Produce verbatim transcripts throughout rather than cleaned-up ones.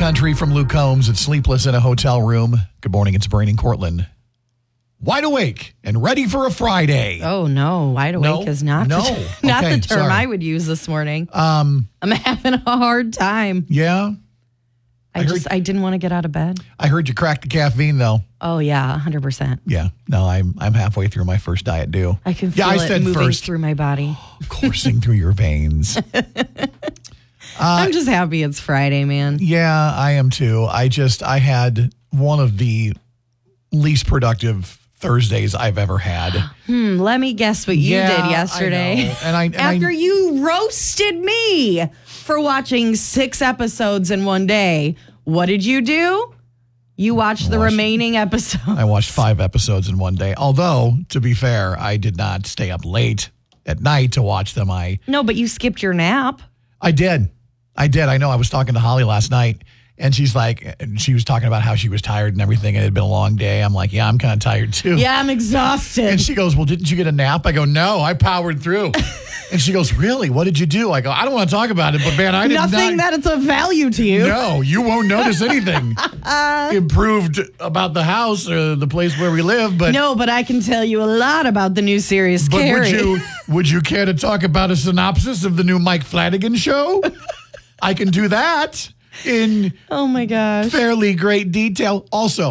country from Luke Combs. It's Sleepless in a Hotel Room. Good morning. It's Brain and Cortland. Wide awake and ready for a Friday. Oh, no. Wide awake No? is not, No. the, not Okay, the term sorry. I would use this morning. Um, I'm having a hard time. yeah. I, I heard- just, I didn't want to get out of bed. I heard you cracked the caffeine, though. Oh, yeah, one hundred percent. Yeah. No, I'm I'm halfway through my first diet due. I can feel yeah, I it said moving first, through my body. coursing through your veins. I'm just happy it's Friday, man. Yeah, I am too. I just, I had one of the least productive Thursdays I've ever had. Hmm, let me guess what you Yeah, did I yesterday. know. And I, and After I, you roasted me for watching six episodes in one day, what did you do? You watched the watched- remaining episodes. I watched five episodes in one day. Although, to be fair, I did not stay up late at night to watch them. I, No, but you skipped your nap. I did. I did. I know. I was talking to Holly last night, and she's like, and she was talking about how she was tired and everything. And it had been a long day. I'm like, yeah, I'm kind of tired too. Yeah, I'm exhausted. And she goes, well, didn't you get a nap? I go, no, I powered through. And she goes, really? What did you do? I go, I don't want to talk about it, but man, I did Nothing not. that it's of value to you. No, you won't notice anything improved about the house or the place where we live. But No, but I can tell you a lot about the new series, but Carrie. would you would you care to talk about a synopsis of the new Mike Flanagan show? I can do that in Oh my gosh. fairly great detail. Also,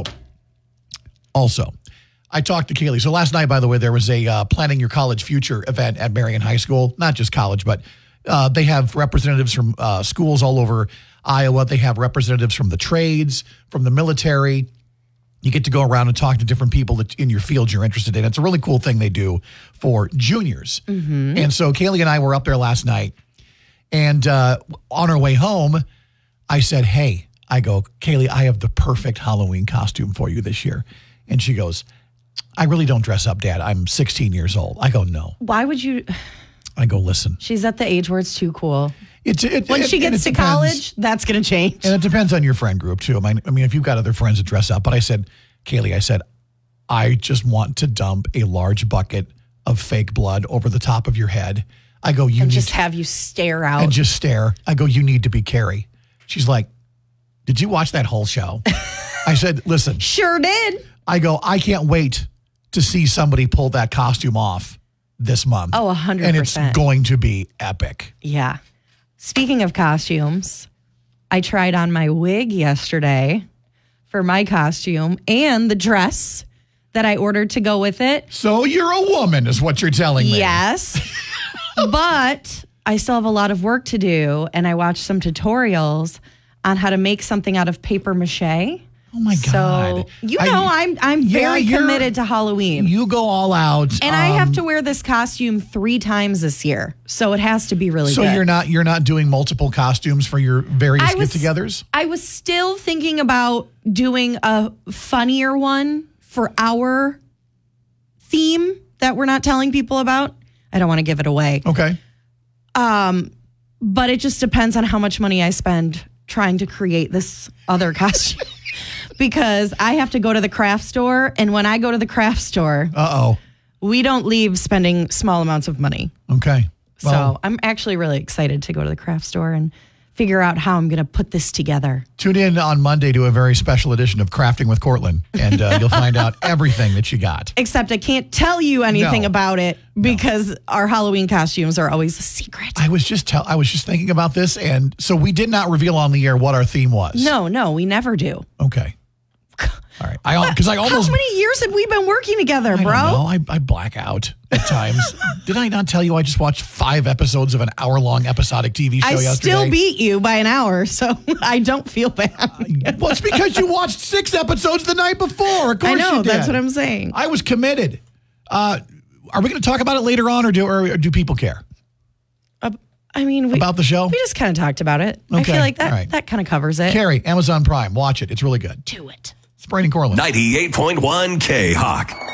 also, I talked to Kaylee. So last night, by the way, there was a uh, Planning Your College Future event at Marion High School. Not just college, but uh, they have representatives from uh, schools all over Iowa. They have representatives from the trades, from the military. You get to go around and talk to different people that in your field you're interested in. It's a really cool thing they do for juniors. And so Kaylee and I were up there last night. And uh, on our way home, I said, hey, I go, Kaylee, I have the perfect Halloween costume for you this year. And she goes, I really don't dress up, Dad. I'm sixteen years old. I go, no. Why would you? I go, listen. She's at the age where it's too cool. It's it, When it- she and gets it to depends- college, that's going to change. And it depends on your friend group, too. I mean, I mean, if you've got other friends that dress up. But I said, Kaylee, I said, I just want to dump a large bucket of fake blood over the top of your head. I go, you and need just to, have you stare out. and just stare. I go, you need to be Carrie. She's like, did you watch that whole show? I said, listen, Sure did. I go, I can't wait to see somebody pull that costume off this month. Oh, one hundred And it's percent. going to be epic. Yeah. Speaking of costumes, I tried on my wig yesterday for my costume and the dress that I ordered to go with it. So you're a woman is what you're telling me. Yes. But I still have a lot of work to do. And I watched some tutorials on how to make something out of paper mache. Oh my So God. you I- know I'm I'm Yeah, very you're- committed to Halloween. You go all out. and I have um, to wear this costume three times this year. So it has to be really So good. you're not you're not doing multiple costumes for your various I was- get-togethers? I was still thinking about doing a funnier one for our theme that we're not telling people about. I don't want to give it away. Okay. Um, but it just depends on how much money I spend trying to create this other costume. Because I have to go to the craft store. And when I go to the craft store, Uh-oh. we don't leave spending small amounts of money. Okay. Well, so I'm actually really excited to go to the craft store and figure out how I'm going to put this together. tune in on Monday to a very special edition of Crafting with Cortland, and uh, you'll find out everything that you got. Except I can't tell you anything No. about it because our Halloween costumes are always a secret. I was just tell I was just thinking about this, and so we did not reveal on the air what our theme was. No, no, we never do. Okay. All right. I because I almost How many years have we been working together, I bro? don't know. I, I black out at times. Did I not tell you I just watched five episodes of an hour-long episodic T V show I yesterday? still beat you by an hour, so I don't feel bad. Well, it's because you watched six episodes the night before. Of course I know, you did. that's what I'm saying. I was committed. Uh, are we going to talk about it later on, or do or do people care Uh, I mean, we, about the show? we just kind of talked about it. I Okay, feel like that, all right. that kind of covers it. Carrie, Amazon Prime, watch it. It's really good. Do it. It's Brain and Cortland. ninety-eight point one K-Hawk.